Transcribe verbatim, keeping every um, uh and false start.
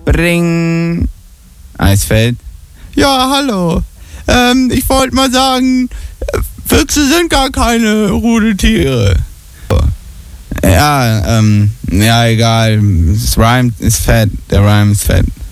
Bring. Eisfeld. Ja, hallo. Ähm, ich wollte mal sagen, Füchse sind gar keine Rudeltiere. Ja, ähm, ja, egal. Es rhymt, ist fett. Der Rhyme ist fett.